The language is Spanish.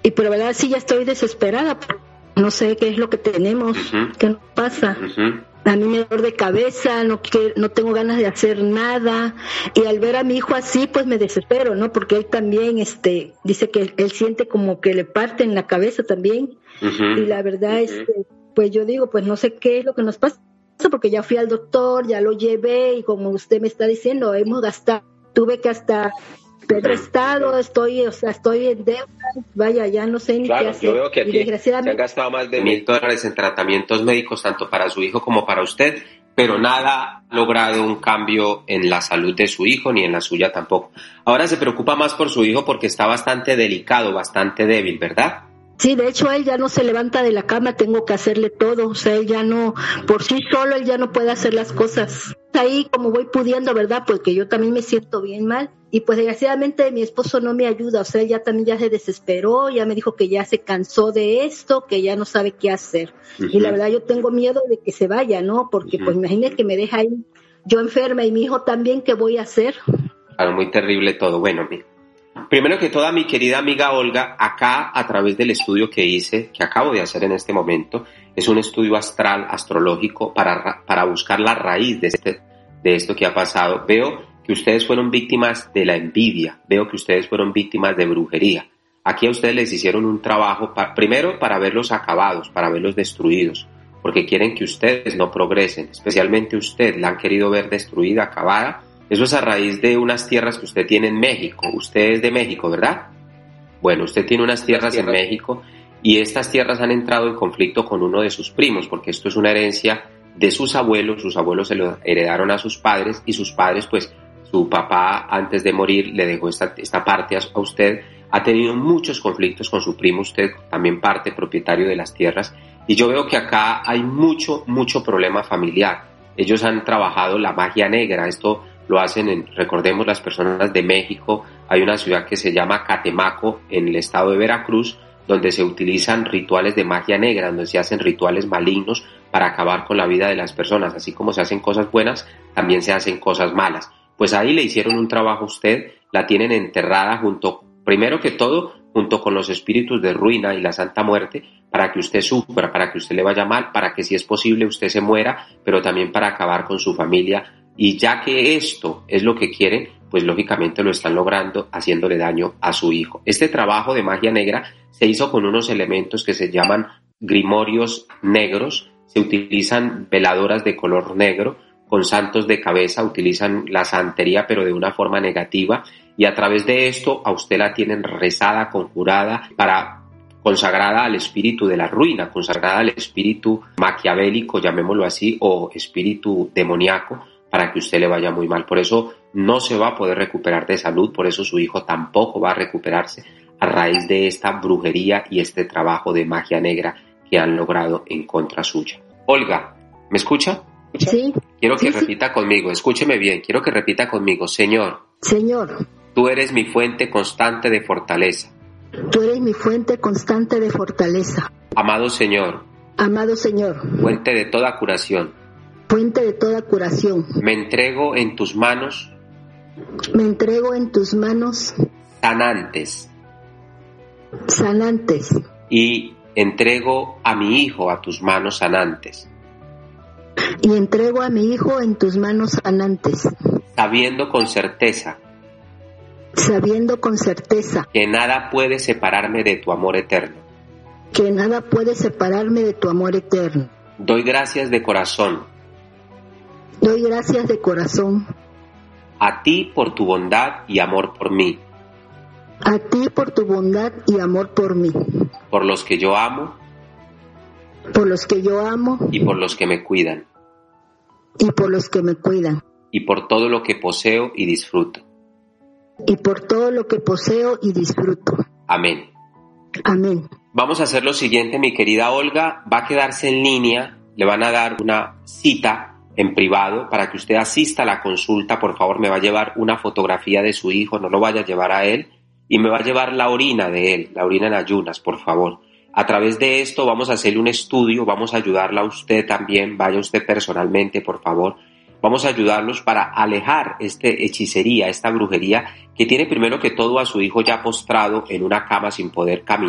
Y por la verdad sí ya estoy desesperada, no sé qué es lo que tenemos, qué nos pasa. A mí me da dolor de cabeza, no tengo ganas de hacer nada, y al ver a mi hijo así, pues me desespero, ¿no? Porque él también dice que él siente como que le parten la cabeza también, y la verdad pues yo digo, pues no sé qué es lo que nos pasa, porque ya fui al doctor, ya lo llevé, y como usted me está diciendo, tuve que hasta Pedro Estado, estoy en deuda, vaya, ya no sé ni qué hacer. Yo veo que aquí se han gastado más de $1,000 en tratamientos médicos, tanto para su hijo como para usted, pero nada ha logrado un cambio en la salud de su hijo, ni en la suya tampoco. Ahora se preocupa más por su hijo porque está bastante delicado, bastante débil, ¿verdad? Sí, de hecho él ya no se levanta de la cama, tengo que hacerle todo, o sea, él ya no, por sí solo él ya no puede hacer las cosas. Ahí como voy pudiendo, ¿verdad? Porque yo también me siento bien mal, y pues desgraciadamente mi esposo no me ayuda, o sea, él ya también ya se desesperó, ya me dijo que ya se cansó de esto, que ya no sabe qué hacer. Y la verdad yo tengo miedo de que se vaya, ¿no? Porque pues imagínate que me deja ahí yo enferma y mi hijo también, ¿qué voy a hacer? Claro, muy terrible todo. Bueno, primero que todo, mi querida amiga Olga, acá a través del estudio que acabo de hacer en este momento, es un estudio astral, astrológico, para buscar la raíz de esto que ha pasado. Veo que ustedes fueron víctimas de la envidia, veo que ustedes fueron víctimas de brujería. Aquí a ustedes les hicieron un trabajo, primero para verlos acabados, para verlos destruidos, porque quieren que ustedes no progresen, especialmente usted, la han querido ver destruida, acabada. Eso es a raíz de unas tierras que usted tiene en México. Usted es de México, ¿verdad? Bueno, usted tiene unas tierras en México, y estas tierras han entrado en conflicto con uno de sus primos, porque esto es una herencia de sus abuelos se lo heredaron a sus padres, y sus padres, pues, su papá antes de morir le dejó esta parte a usted. Ha tenido muchos conflictos con su primo, usted también parte propietario de las tierras, y yo veo que acá hay mucho problema familiar. Ellos han trabajado la magia negra, esto lo hacen, recordemos, las personas de México. Hay una ciudad que se llama Catemaco, en el estado de Veracruz, donde se utilizan rituales de magia negra, donde se hacen rituales malignos para acabar con la vida de las personas. Así como se hacen cosas buenas, también se hacen cosas malas. Pues ahí le hicieron un trabajo a usted, la tienen enterrada primero que todo, junto con los espíritus de ruina y la Santa Muerte, para que usted sufra, para que usted le vaya mal, para que si es posible usted se muera, pero también para acabar con su familia. Y ya que esto es lo que quieren, pues lógicamente lo están logrando, haciéndole daño a su hijo. Este trabajo de magia negra se hizo con unos elementos que se llaman grimorios negros. Se utilizan veladoras de color negro con santos de cabeza, utilizan la santería pero de una forma negativa, y a través de esto a usted la tienen rezada, conjurada, consagrada al espíritu de la ruina, consagrada al espíritu maquiavélico, llamémoslo así, o espíritu demoníaco, para que usted le vaya muy mal. Por eso no se va a poder recuperar de salud, por eso su hijo tampoco va a recuperarse a raíz de esta brujería y este trabajo de magia negra que han logrado en contra suya. Olga, ¿me escucha? Sí. Quiero que repita conmigo, escúcheme bien, quiero que repita conmigo: Señor, tú eres mi fuente constante de fortaleza. Tú eres mi fuente constante de fortaleza. Amado Señor, fuente de toda curación. Me entrego en tus manos sanantes. Y entrego a mi hijo a tus manos sanantes. Sabiendo con certeza que nada puede separarme de tu amor eterno. Doy gracias de corazón a ti por tu bondad y amor por mí. Por los que yo amo y por los que me cuidan. Y por todo lo que poseo y disfruto. Amén. Vamos a hacer lo siguiente, mi querida Olga. Va a quedarse en línea, le van a dar una cita en privado para que usted asista a la consulta. Por favor, me va a llevar una fotografía de su hijo, no lo vaya a llevar a él, y me va a llevar la orina de él, la orina en ayunas, por favor. A través de esto vamos a hacerle un estudio, vamos a ayudarla a usted también, vaya usted personalmente, por favor. Vamos a ayudarlos para alejar esta hechicería, esta brujería que tiene primero que todo a su hijo ya postrado en una cama sin poder caminar.